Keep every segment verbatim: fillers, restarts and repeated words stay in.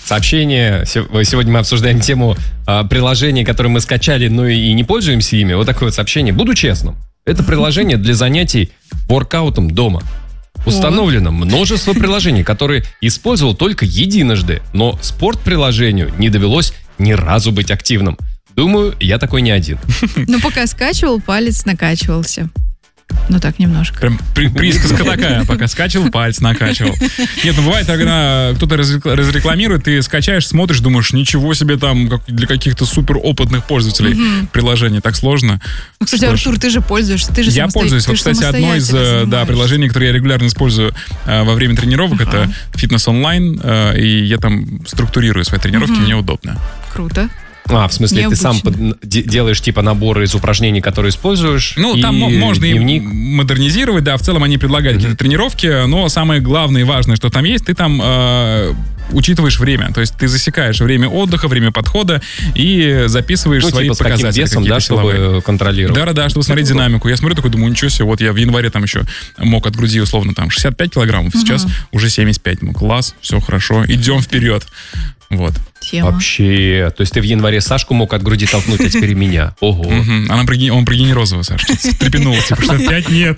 Сообщение. Сегодня мы обсуждаем тему а, приложений, которые мы скачали, но и не пользуемся ими. Вот такое вот сообщение. Буду честным. Это приложение для занятий воркаутом дома. Установлено множество приложений, которые использовал только единожды, но спорт-приложению не довелось ни разу быть активным. Думаю, я такой не один. Ну, пока скачивал, палец накачивался. Ну так, немножко. Прям при, присказка такая, пока скачивал, палец накачивал. Нет, ну бывает, когда кто-то разрекламирует, ты скачаешь, смотришь, думаешь, ничего себе там как для каких-то супер опытных пользователей угу. приложение, так сложно. Ну, кстати, Артур, что... ты же пользуешься, ты же Я пользуюсь, вот, кстати, одно из да, приложений, которое я регулярно использую э, во время тренировок, ага. это Fitness Online, э, и я там структурирую свои тренировки, угу. мне удобно. Круто. А, в смысле, Необычно. Ты сам под, делаешь типа наборы из упражнений, которые используешь? Ну, и там можно дневник. И модернизировать, да, в целом они предлагают mm-hmm. какие-то тренировки, но самое главное и важное, что там есть, ты там э, учитываешь время, то есть ты засекаешь время отдыха, время подхода и записываешь ну, свои типа показатели. С каким весом, да, силовые. Чтобы контролировать? Да-да-да, чтобы смотреть динамику. Я смотрю, такой думаю, ничего себе, вот я в январе там еще мог от груди условно там шестьдесят пять килограммов, mm-hmm. сейчас уже семьдесят пять, ну класс, все хорошо, идем вперед. Вот. Тема. Вообще, то есть ты в январе Сашку мог от груди толкнуть, а теперь меня. Ого. Mm-hmm. Она при, он при генерозово, Саша, трепенулся, типа шестьдесят пять нет.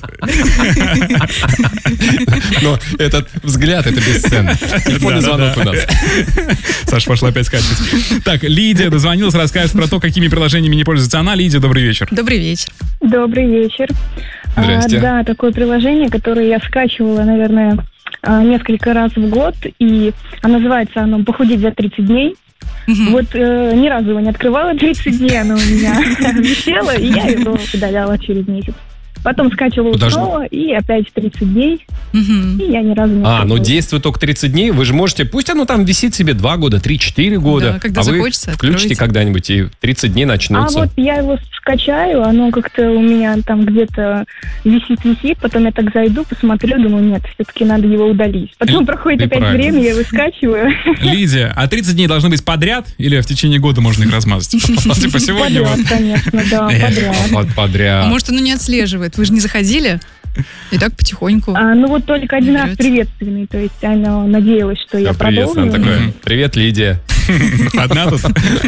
Но этот взгляд, это бесценно. Телефонный звонок у нас. Саша пошла опять скачивать. Так, Лидия дозвонилась, расскажет про то, какими приложениями не пользуется она. Лидия, добрый вечер. Добрый вечер. Добрый вечер. Здрасте. А, да, такое приложение, которое я скачивала, наверное, несколько раз в год, и а называется оно «Похудеть за тридцать дней». Mm-hmm. Вот э, ни разу его не открывала, тридцать дней оно у меня висело, и я его удаляла через месяц. Потом скачивала Подожди. снова, и опять тридцать дней, mm-hmm. и я ни разу не А, но действует только тридцать дней, вы же можете, пусть оно там висит себе два года, три-четыре года, да, когда а захочется, вы включите откроете. Когда-нибудь, и тридцать дней начнутся. А вот я его скачаю, оно как-то у меня там где-то висит-висит, потом я так зайду, посмотрю, думаю, нет, все-таки надо его удалить. Потом Л- проходит опять правильно. время, я его скачиваю. Лидия, а тридцать дней должны быть подряд, или в течение года можно их размазать? Типа сегодня Подряд, конечно, да, подряд. Подряд. Может, оно не отслеживает, вы же не заходили? И так потихоньку. А, ну вот только один раз приветственный, то есть она надеялась, что я продолжу. Такое. Привет, Лидия. Одна тут?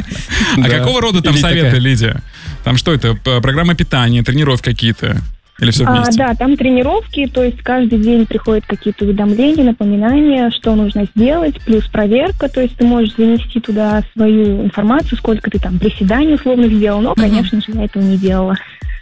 А какого рода там советы, Лидия? Там что это? Программа питания, тренировки какие-то? Или все вместе? А, да, там тренировки, то есть каждый день приходят какие-то уведомления, напоминания, что нужно сделать, плюс проверка, то есть ты можешь занести туда свою информацию, сколько ты там приседаний условно сделал, но, конечно же, я этого не делала.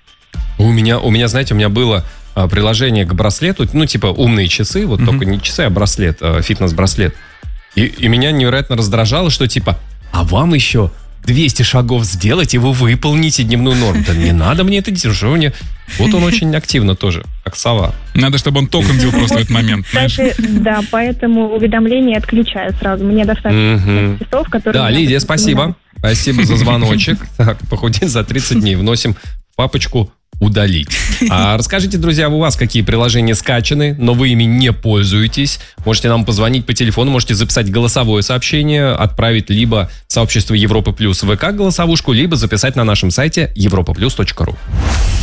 У меня, у меня, знаете, у меня было а, приложение к браслету, ну, типа умные часы, вот mm-hmm. только не часы, а браслет, а, фитнес-браслет. И, и меня невероятно раздражало, что типа, а вам еще двести шагов сделать, и вы выполните дневную норму. Да не надо мне это делать, что мне... Вот он очень активно тоже, как сова. Надо, чтобы он током бил просто в этот момент. Кстати, да, поэтому уведомления отключаю сразу. Мне достаточно часов, которые... Да, Лидия, спасибо. Спасибо за звоночек. Так, похудеть за тридцать дней. Вносим в папочку удалить. А расскажите, друзья, у вас какие приложения скачаны, но вы ими не пользуетесь. Можете нам позвонить по телефону, можете записать голосовое сообщение, отправить либо в сообщество Европа Плюс ВК голосовушку, либо записать на нашем сайте европа плюс точка ру.